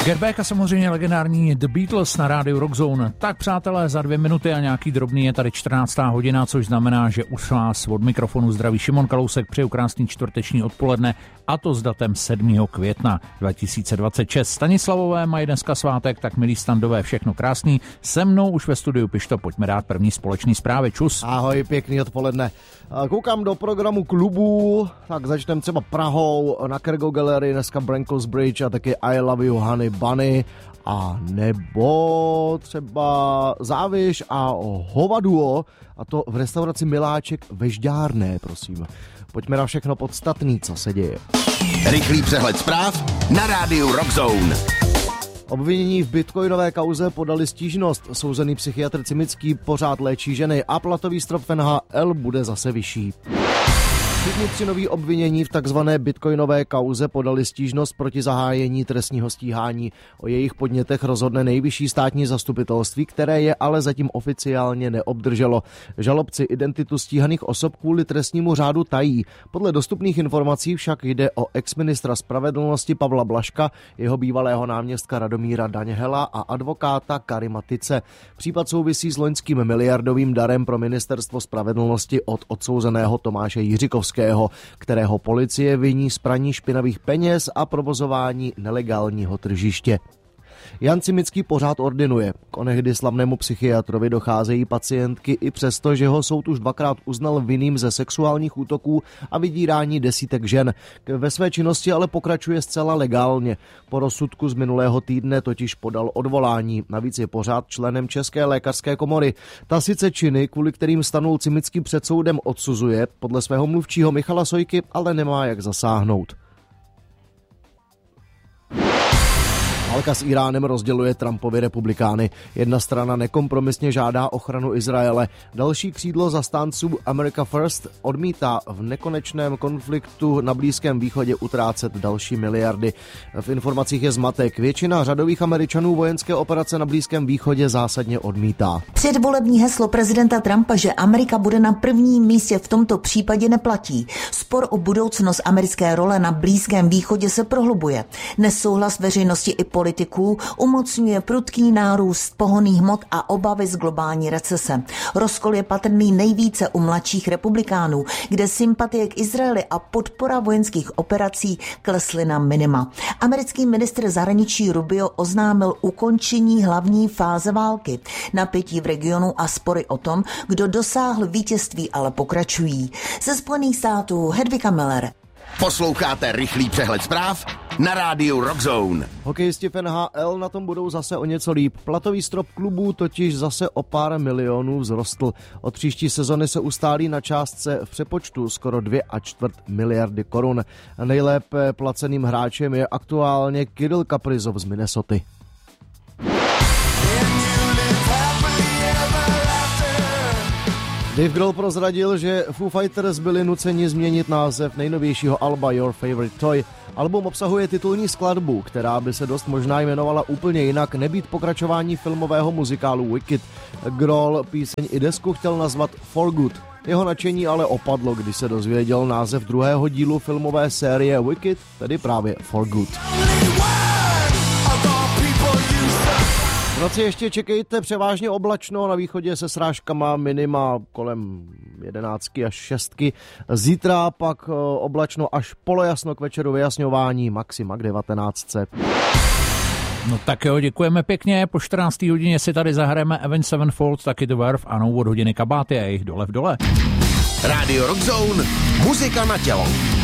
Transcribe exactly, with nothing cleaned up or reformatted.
Get Back a samozřejmě legendární The Beatles na rádiu Rockzone. Tak přátelé, za dvě minuty a nějaký drobný je tady čtrnáctá hodina, což znamená, že už vás od mikrofonu zdraví Šimon Kalousek, přeju krásný čtvrteční odpoledne, a to s datem sedmého května dva tisíce dvacet šest. Stanislavové mají dneska svátek, tak milí standové, všechno krásný. Se mnou už ve studiu Pišto, pojďme dát první společný zprávy. Čus. Ahoj, pěkný odpoledne. Koukám do programu klubů, tak začneme třeba Prahou, na Kergo Gallery, dneska Brankles Bridge a taky I Love You Honey Bunny, a nebo třeba Záviš a Hovaduo, a to v restauraci Miláček ve Žďárné, prosím. Pojďme na všechno podstatný, co se děje. Rychlý přehled zpráv na rádiu Rockzone. Obvinění v bitcoinové kauze podali stížnost. Souzený psychiatr Cimický pořád léčí ženy a platový strop v N H L bude zase vyšší. Všichni tři noví obvinění v takzvané bitcoinové kauze podali stížnost proti zahájení trestního stíhání. O jejich podnětech rozhodne nejvyšší státní zastupitelství, které je ale zatím oficiálně neobdrželo. Žalobci identitu stíhaných osob kvůli trestnímu řádu tají. Podle dostupných informací však jde o exministra spravedlnosti Pavla Blažka, jeho bývalého náměstka Radomíra Daňhela a advokáta Karima Tice. Případ souvisí s loňským miliardovým darem pro ministerstvo spravedlnosti od odsouzeného Tomáše Jiřikovského, kterého policie viní z praní špinavých peněz a provozování nelegálního tržiště. Jan Cimický pořád ordinuje. K onehdy slavnému psychiatrovi docházejí pacientky i přesto, že ho soud už dvakrát uznal vinným ze sexuálních útoků a vydírání desítek žen. Ve své činnosti ale pokračuje zcela legálně. Po rozsudku z minulého týdne totiž podal odvolání. Navíc je pořád členem České lékařské komory. Ta sice činy, kvůli kterým stanul Cimický před soudem, odsuzuje, podle svého mluvčího Michala Sojky ale nemá jak zasáhnout. Válka s Iránem rozděluje Trumpovi republikány. Jedna strana nekompromisně žádá ochranu Izraele. Další křídlo zastánců America First odmítá v nekonečném konfliktu na Blízkém východě utrácet další miliardy. V informacích je zmatek. Většina řadových Američanů vojenské operace na Blízkém východě zásadně odmítá. Předvolební heslo prezidenta Trumpa, že Amerika bude na prvním místě, v tomto případě neplatí. Spor o budoucnost americké role na Blízkém východě se prohlubuje. Nesouhlas veřejnosti i politiků umocňuje prudký nárůst pohonných hmot a obavy z globální recese. Rozkol je patrný nejvíce u mladších republikánů, kde sympatie k Izraeli a podpora vojenských operací klesly na minima. Americký ministr zahraničí Rubio oznámil ukončení hlavní fáze války. Napětí v regionu a spory o tom, kdo dosáhl vítězství, ale pokračují. Ze Spojených států Hedvika Miller. Posloucháte rychlý přehled zpráv na rádiu Rockzone. Hokejisti v N H L na tom budou zase o něco líp. Platový strop klubů totiž zase o pár milionů vzrostl. Od příští sezony se ustálí na částce v přepočtu skoro dvě a čtvrt miliardy korun. Nejlépe placeným hráčem je aktuálně Kirill Kaprizov z Minnesoty. Dave Grohl prozradil, že Foo Fighters byli nuceni změnit název nejnovějšího alba Your Favorite Toy. Album obsahuje titulní skladbu, která by se dost možná jmenovala úplně jinak, nebýt pokračování filmového muzikálu Wicked. Grohl píseň i desku chtěl nazvat For Good. Jeho nadšení ale opadlo, když se dozvěděl název druhého dílu filmové série Wicked, tedy právě For Good. V noci ještě čekejte převážně oblačno, na východě se srážkama, minima kolem jedenáctky až šestky. Zítra pak oblačno až polojasno, k večeru vyjasňování, maxima k devatenáctce. No tak jo, děkujeme pěkně. Po čtrnácté hodině si tady zahrajeme Avenged Sevenfold, taky The Verve a novou od hodiny Kabáty a jejich Dole v dole. Radio Rockzone, muzika na tělo.